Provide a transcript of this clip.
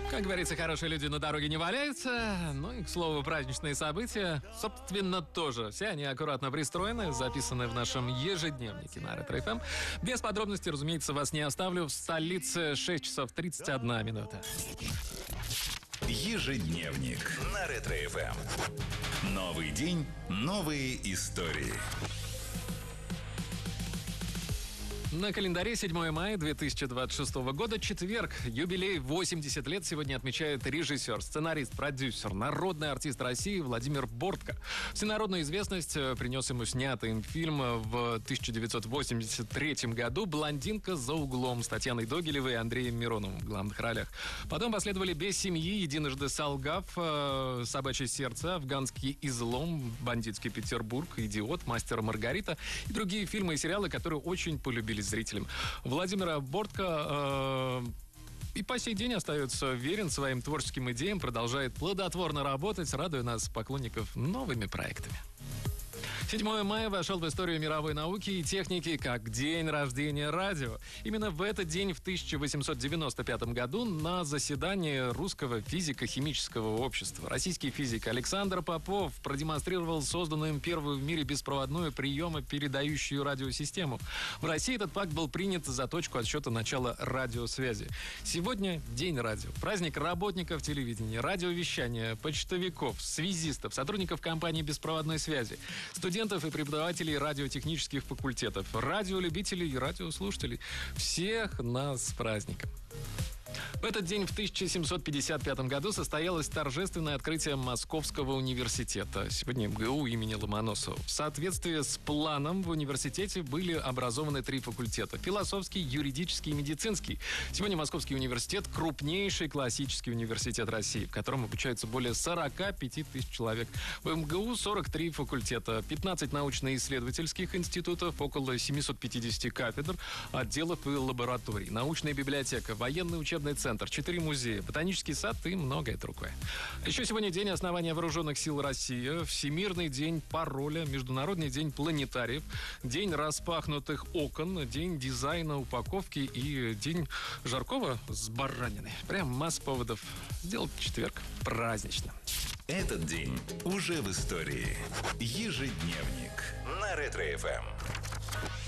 Как говорится, хорошие люди на дороге не валяются. Ну и, к слову, праздничные события, собственно, тоже. Все они аккуратно пристроены, записаны в нашем ежедневнике на Ретро ФМ. Без подробностей, разумеется, вас не оставлю. В столице 6 часов 31 минута. Ежедневник на Ретро ФМ. Новый день, новые истории. На календаре 7 мая 2026 года, четверг, юбилей 80 лет сегодня отмечает режиссер, сценарист, продюсер, народный артист России Владимир Бортко. Всенародную известность принес ему снятый им фильм в 1983 году «Блондинка за углом» с Татьяной Догилевой и Андреем Мироновым в главных ролях. Потом последовали «Без семьи», «Единожды солгав», «Собачье сердце», «Афганский излом», «Бандитский Петербург», «Идиот», «Мастер и Маргарита» и другие фильмы и сериалы, которые очень полюбили зрителям. Владимира Бортко и по сей день остается верен своим творческим идеям, продолжает плодотворно работать, радуя нас, поклонников, новыми проектами. 7 мая вошел в историю мировой науки и техники как день рождения радио. Именно в этот день, в 1895 году, на заседании Русского физико-химического общества российский физик Александр Попов продемонстрировал созданную им первую в мире беспроводную приемо-передающую радиосистему. В России этот факт был принят за точку отсчета начала радиосвязи. Сегодня день радио. Праздник работников телевидения, радиовещания, почтовиков, связистов, сотрудников компании беспроводной связи, студентов и преподавателей радиотехнических факультетов, радиолюбителей и радиослушателей. Всех нас с праздником! В этот день, в 1755 году, состоялось торжественное открытие Московского университета, сегодня МГУ имени Ломоносова. В соответствии с планом в университете были образованы 3 факультета – философский, юридический и медицинский. Сегодня Московский университет – крупнейший классический университет России, в котором обучается более 45 тысяч человек. В МГУ 43 факультета, 15 научно-исследовательских институтов, около 750 кафедр, отделов и лабораторий, научная библиотека, военный учебный центр, 4 музея, ботанический сад и многое другое. Еще сегодня день основания Вооруженных сил России, Всемирный день пароля, Международный день планетариев, день распахнутых окон, день дизайна упаковки и день жаркого с бараниной. Прям масса поводов сделать четверг празднично. Этот день уже в истории. Ежедневник на Ретро ФМ.